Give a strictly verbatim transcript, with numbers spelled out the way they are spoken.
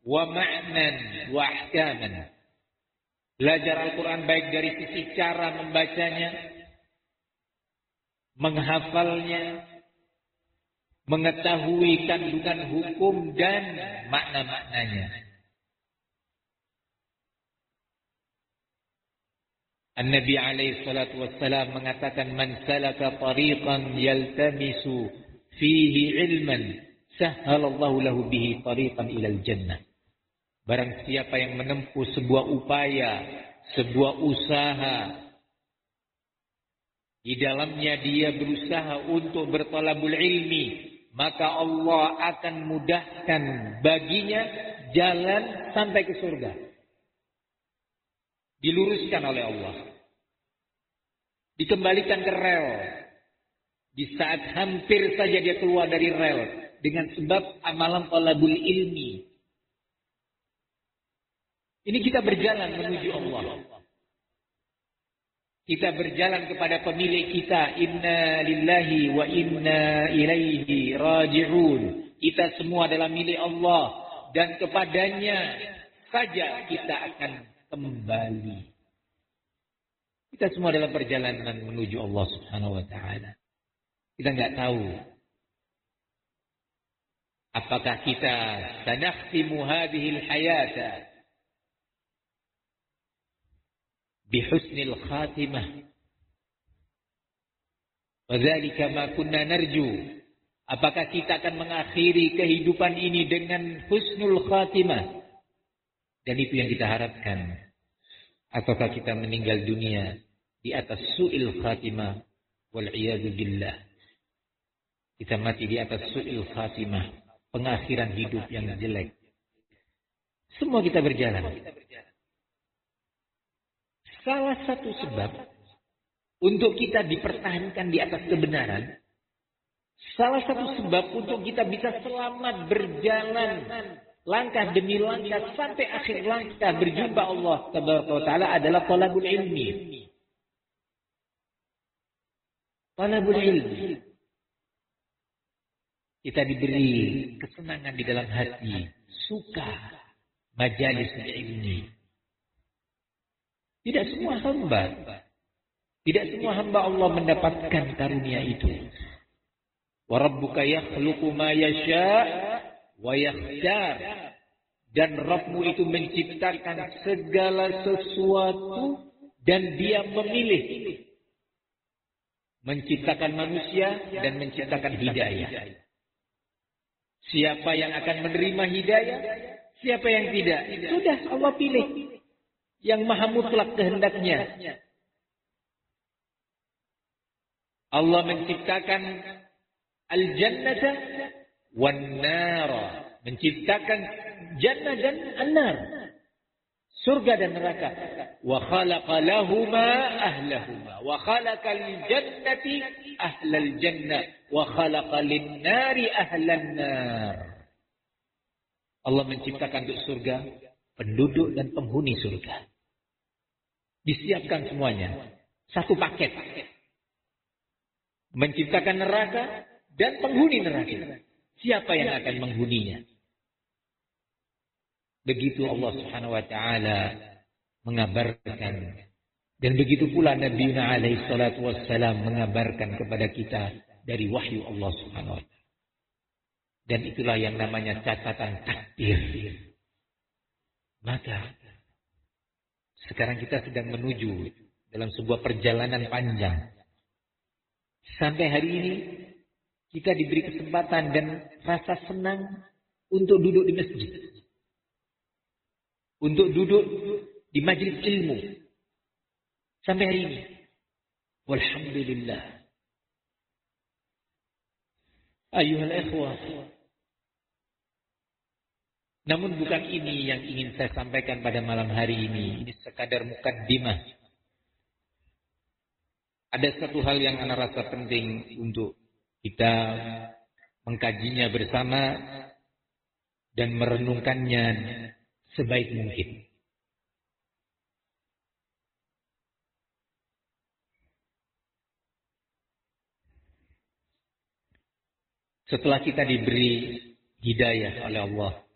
wa ma'nan wa ahkaman. Belajar Al-Quran baik dari sisi cara membacanya, menghafalnya, mengetahui kandungan hukum dan makna-maknanya. An-Nabi alaihi salatu wassalam mengatakan, man salaka tariqan yaltamisu fihi ilman sahhalallahu lahu bihi tariqan ilal jannah. Barang siapa yang menempuh sebuah upaya, sebuah usaha, di dalamnya dia berusaha untuk bertolabul ilmi, maka Allah akan mudahkan baginya jalan sampai ke surga. Diluruskan oleh Allah. Dikembalikan ke rel. Di saat hampir saja dia keluar dari rel. Dengan sebab amalan talabul ilmi. Ini kita berjalan menuju Allah. Kita berjalan kepada pemilik kita. Inna lillahi wa inna ilaihi raji'un. Kita semua adalah milik Allah. Dan kepadanya saja kita akan kembali. Kita semua dalam perjalanan menuju Allah Subhanahu wa taala. Kita enggak tahu apakah kita sanakhtimu hadhihi al-hayata bihusnil khatimah. Wa dzalika ma kunna narju. Apakah kita akan mengakhiri kehidupan ini dengan husnul khatimah? Dan itu yang kita harapkan. Ataukah kita meninggal dunia di atas su'il khatimah wal'iyadu billah. Kita mati di atas su'il khatimah, pengakhiran hidup yang jelek. Semua kita berjalan. Salah satu sebab untuk kita dipertahankan di atas kebenaran, salah satu sebab untuk kita bisa selamat berjalan langkah demi langkah sampai akhir langkah berjumpa Allah Tabaraka wa Ta'ala adalah talabul ilmi. Talabul ilmi. Kita diberi kesenangan di dalam hati, suka majalis ilmi. Tidak semua hamba, tidak semua hamba Allah mendapatkan karunia itu. Wa rabbuka yakhluqu ma yasha' wa yakhtar. Dan Rabbmu itu menciptakan segala sesuatu dan dia memilih. Menciptakan manusia dan menciptakan hidayah. Siapa yang akan menerima hidayah, siapa yang tidak. Sudah Allah pilih. Yang maha mutlak kehendaknya. Allah menciptakan al-jannata wan-nara. Menciptakan jannah dan an-nar. Surga dan neraka. Wa khalaqa lahuma ahlahuma. Wa khalaqa lil-jannati ahlal jannah. Wa khalaqa lin-nari ahlan nar. Allah menciptakan untuk surga, penduduk dan penghuni surga. Disiapkan semuanya. Satu paket. Menciptakan neraka dan penghuni neraka. Siapa yang akan menghuninya? Begitu Allah Subhanahu wa taala mengabarkan, dan begitu pula Nabi alaihi salatu wassalam mengabarkan kepada kita dari wahyu Allah Subhanahu wa taala. Dan itulah yang namanya catatan takdir. Maka sekarang kita sedang menuju dalam sebuah perjalanan panjang. Sampai hari ini kita diberi kesempatan dan rasa senang untuk duduk di masjid. Untuk duduk di majelis ilmu. Sampai hari ini. Walhamdulillah. Ayuhal ikhwah. Namun bukan ini yang ingin saya sampaikan pada malam hari ini. Ini sekadar mukaddimah. Ada satu hal yang ana rasa penting untuk kita mengkajinya bersama dan merenungkannya sebaik mungkin. Setelah kita diberi hidayah oleh Allah